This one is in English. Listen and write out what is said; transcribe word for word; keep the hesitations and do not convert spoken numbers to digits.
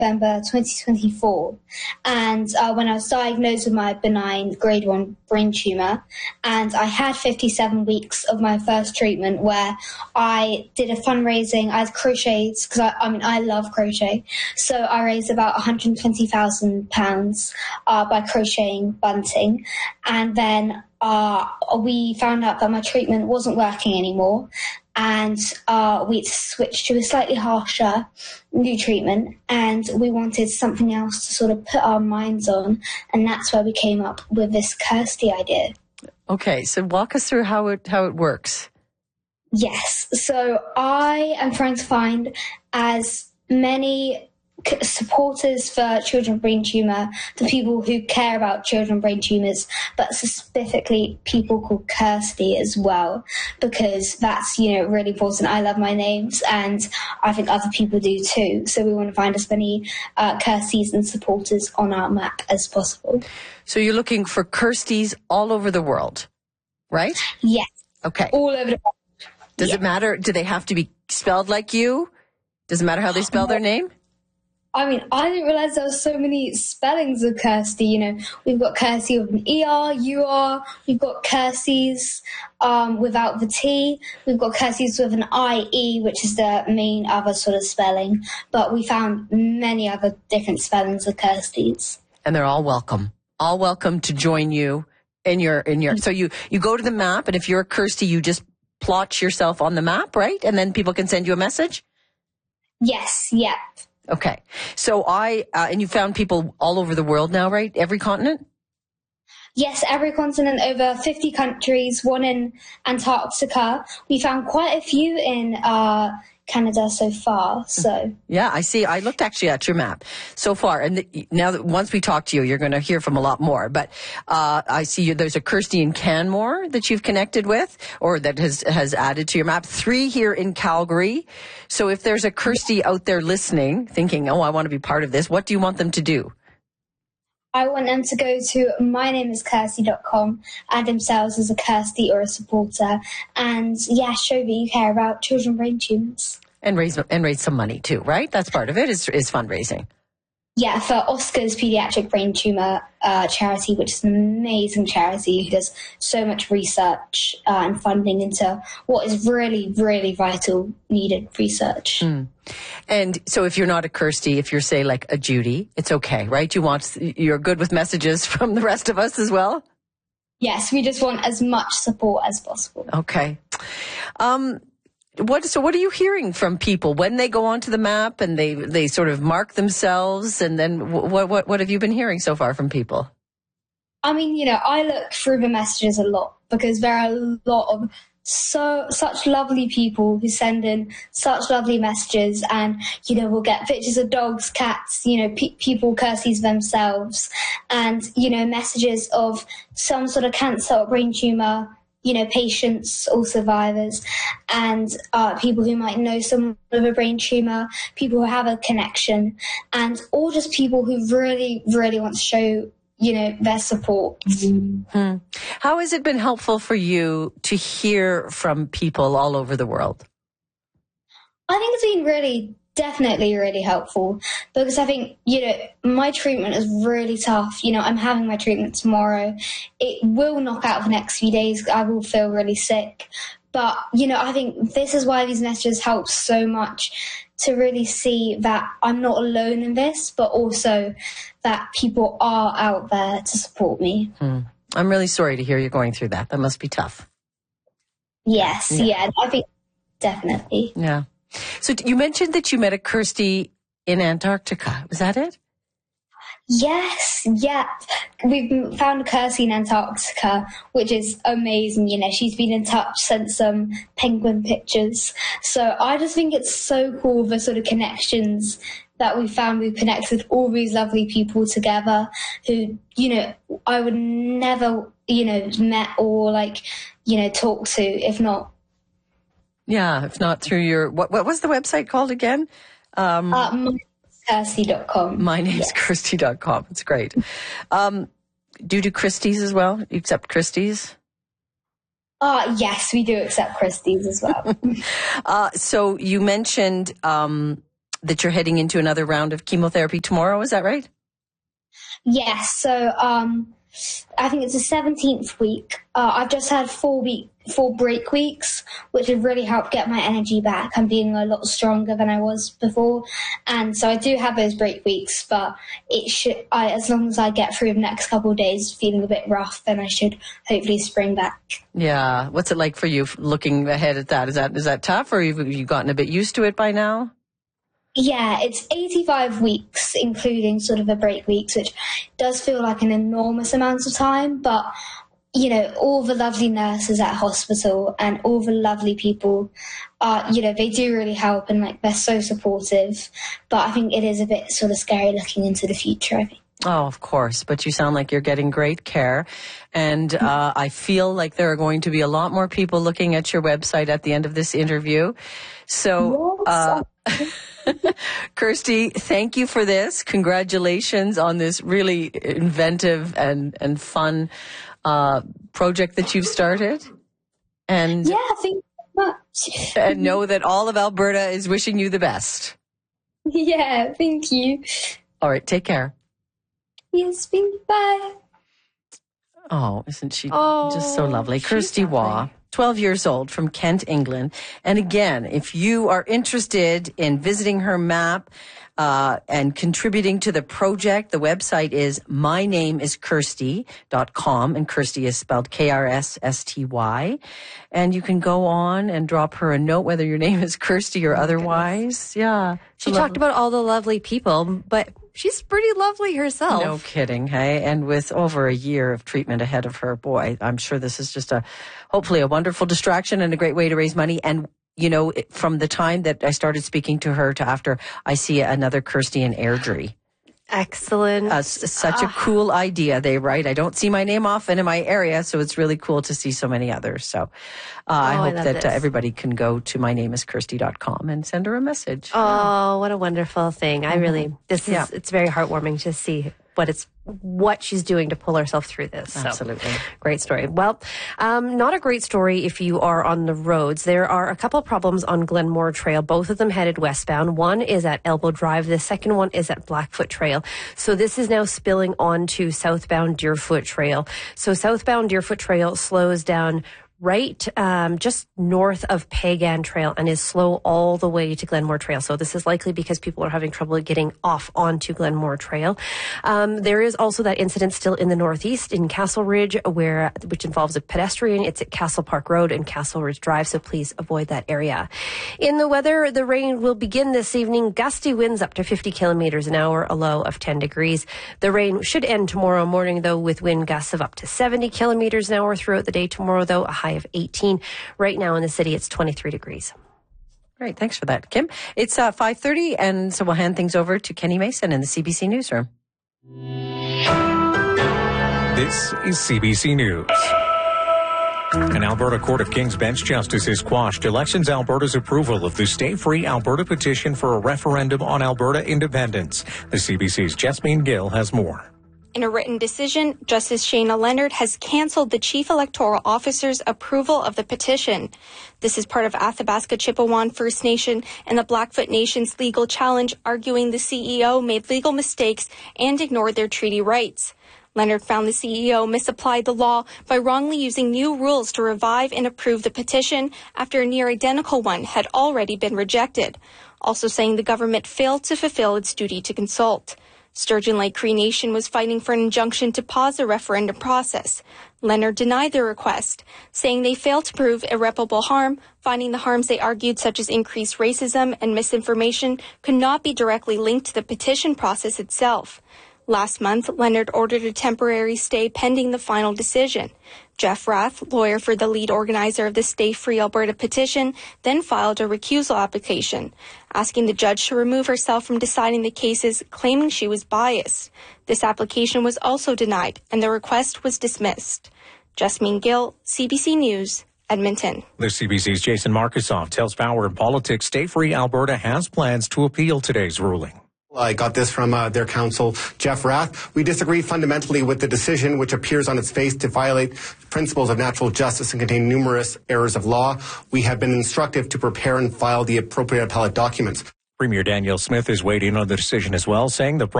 November twenty twenty-four, and uh, when I was diagnosed with my benign grade one brain tumour, and I had fifty-seven weeks of my first treatment where I did a fundraising. I had crochets, because I, I mean, I love crochet, so I raised about one hundred twenty thousand pounds uh, by crocheting bunting, and then uh, we found out that my treatment wasn't working anymore, and uh, we switched to a slightly harsher new treatment, and we wanted something else to sort of put our minds on, and that's where we came up with this Kirsty idea. Okay, so walk us through how it how it works. Yes, so I am trying to find as many supporters for children with brain tumour, the people who care about children with brain tumours, but specifically people called Kirsty as well, because that's, you know, really important. I love my names, and I think other people do too. So we want to find as many uh, Kirstys and supporters on our map as possible. So you're looking for Kirstys all over the world, right? Yes. Okay. All over the world. Does yeah. it matter? Do they have to be spelled like you? Does it matter how they spell their name? I mean, I didn't realise there were so many spellings of Kirsty. You know, we've got Kirsty with an E R, U R, we've got Kirstys um, without the T, we've got Kirstys with an I E, which is the main other sort of spelling, but we found many other different spellings of Kirstys. And they're all welcome. All welcome to join you in your, in your, so you, you go to the map, and if you're a Kirsty, you just plot yourself on the map, right? And then people can send you a message? Yes, yep. Okay. So I, uh, and you found people all over the world now, right? Every continent? Yes, every continent, over fifty countries, one in Antarctica. We found quite a few in uh, Canada so far. So yeah, I see. I looked actually at your map so far, and the, now that once we talk to you, you're going to hear from a lot more. But uh, I see you, there's a Kirsty in Canmore that you've connected with, or that has has added to your map. Three here in Calgary. So if there's a Kirsty out there listening, thinking, "Oh, I want to be part of this," what do you want them to do? I want them to go to my name is kirsty dot com, add themselves as a Kirsty or a supporter, and yeah, show that you care about children with brain tumours. And raise and raise some money too, right? That's part of it, is is fundraising. Yeah, for Oscar's Pediatric Brain Tumour uh, charity, which is an amazing charity who does so much research uh, and funding into what is really, really vital, needed research. Mm. And so if you're not a Kirsty, if you're, say, like a Judy, it's okay, right? You want, you're good with messages from the rest of us as well? Yes, we just want as much support as possible. Okay. Um, what, so what are you hearing from people when they go onto the map and they, they sort of mark themselves? And then what, what, what have you been hearing so far from people? I mean, you know, I look through the messages a lot because there are a lot of so such lovely people who send in such lovely messages, and you know, we'll get pictures of dogs, cats, you know, pe- people Kirstys themselves, and you know, messages of some sort of cancer or brain tumor, you know, patients or survivors, and uh, people who might know someone with a brain tumor, people who have a connection, and all just people who really, really want to show, you know, their support. Hmm. How has it been helpful for you to hear from people all over the world? I think it's been really, definitely really helpful, because I think, you know, my treatment is really tough. You know, I'm having my treatment tomorrow. It will knock out the next few days. I will feel really sick. But, you know, I think this is why these messages help so much, to really see that I'm not alone in this, but also that people are out there to support me. Hmm. I'm really sorry to hear you're going through that. That must be tough. Yes, yeah, yeah I think definitely. Yeah. So you mentioned that you met a Kirsty in Antarctica. Was that it? Yes, yeah. We've found a Kirsty in Antarctica, which is amazing. You know, she's been in touch, sent some penguin pictures. So I just think it's so cool, the sort of connections that we found. We've connected with all these lovely people together who, you know, I would never, you know, met or like, you know, talk to if not. Yeah, if not through your, what, what was the website called again? Um, uh, my kirsty dot com. My name's yes. kirsty dot com. It's great. Um, do you do Christie's as well? You accept Christie's? Uh, yes, we do accept Christie's as well. uh, so you mentioned um, that you're heading into another round of chemotherapy tomorrow. Is that right? Yes. So um, I think it's the seventeenth week. Uh, I've just had four week, four break weeks, which have really helped get my energy back. I'm feeling a lot stronger than I was before, and so I do have those break weeks. But it should, I, as long as I get through the next couple of days feeling a bit rough, then I should hopefully spring back. Yeah. What's it like for you looking ahead at that? Is that is that tough, or have you gotten a bit used to it by now? Yeah, it's eighty-five weeks, including sort of the break weeks, which does feel like an enormous amount of time. But, you know, all the lovely nurses at hospital and all the lovely people, uh, you know, they do really help, and, like, they're so supportive. But I think it is a bit sort of scary looking into the future, I think. Oh, of course. But you sound like you're getting great care. And uh, I feel like there are going to be a lot more people looking at your website at the end of this interview. So, uh, Kirsty, thank you for this. Congratulations on this really inventive and, and fun uh, project that you've started. And yeah, thank you so much. And know that all of Alberta is wishing you the best. Yeah, thank you. All right, take care. Yes, bye. Oh, isn't she oh, just so lovely? Kirsty Waugh, twelve years old, from Kent, England. And again, if you are interested in visiting her map uh, and contributing to the project, the website is my name is kirsty dot com, and Kirsty is spelled K R S S T Y. And you can go on and drop her a note, whether your name is Kirsty or oh, otherwise. Goodness. Yeah. She talked about all the lovely people, but she's pretty lovely herself. No kidding, hey? And with over a year of treatment ahead of her, boy, I'm sure this is just a, hopefully a wonderful distraction and a great way to raise money. And, you know, from the time that I started speaking to her to after, I see another Kirsty in Airdrie. Excellent. Uh, such a cool idea, they write. I don't see my name often in my area, so it's really cool to see so many others. So uh, oh, I hope I that uh, everybody can go to my name is kirsty dot com and send her a message. Oh, what a wonderful thing. I really, this is, yeah. It's very heartwarming to see what it's, what she's doing to pull herself through this. Absolutely. So, great story. Well, um, not a great story if you are on the roads. There are a couple of problems on Glenmore Trail, both of them headed westbound. One is at Elbow Drive. The second one is at Blackfoot Trail. So this is now spilling onto southbound Deerfoot Trail. So southbound Deerfoot Trail slows down right um, just north of Pagan Trail and is slow all the way to Glenmore Trail. So this is likely because people are having trouble getting off onto Glenmore Trail. Um, there is also that incident still in the northeast in Castle Ridge, where which involves a pedestrian. It's at Castle Park Road and Castle Ridge Drive, so please avoid that area. In the weather, the rain will begin this evening. Gusty winds up to fifty kilometers an hour, a low of ten degrees. The rain should end tomorrow morning, though, with wind gusts of up to seventy kilometers an hour throughout the day tomorrow, though, a high of eighteen. Right now in the city, it's twenty-three degrees. Great. Thanks for that, Kim. It's uh, five thirty, and so we'll hand things over to Kenny Mason in the C B C Newsroom. This is C B C News. An Alberta Court of King's Bench justices quashed Elections Alberta's approval of the Stay Free Alberta petition for a referendum on Alberta independence. The C B C's Jasmine Gill has more. In a written decision, Justice Shayna Leonard has canceled the Chief Electoral Officer's approval of the petition. This is part of Athabasca Chippewa First Nation and the Blackfoot Nation's legal challenge, arguing the C E O made legal mistakes and ignored their treaty rights. Leonard found the C E O misapplied the law by wrongly using new rules to revive and approve the petition after a near-identical one had already been rejected, also saying the government failed to fulfill its duty to consult. Sturgeon Lake Cree Nation was fighting for an injunction to pause the referendum process. Leonard denied the request, saying they failed to prove irreparable harm, finding the harms they argued, such as increased racism and misinformation, could not be directly linked to the petition process itself. Last month, Leonard ordered a temporary stay pending the final decision. Jeff Rath, lawyer for the lead organizer of the Stay Free Alberta petition, then filed a recusal application, asking the judge to remove herself from deciding the cases, claiming she was biased. This application was also denied, and the request was dismissed. Jasmine Gill, C B C News, Edmonton. The C B C's Jason Markusoff tells Power in Politics Stay Free Alberta has plans to appeal today's ruling. I got this from uh, their counsel, Jeff Rath. We disagree fundamentally with the decision, which appears on its face to violate principles of natural justice and contain numerous errors of law. We have been instructed to prepare and file the appropriate appellate documents. Premier Danielle Smith is waiting on the decision as well, saying the